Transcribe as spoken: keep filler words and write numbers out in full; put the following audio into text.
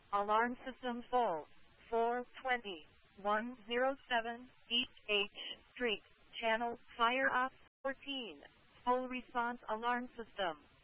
Alarm system full. four twenty, one oh seven, East H Street, Channel, Fire Ops, fourteen. Full response alarm system.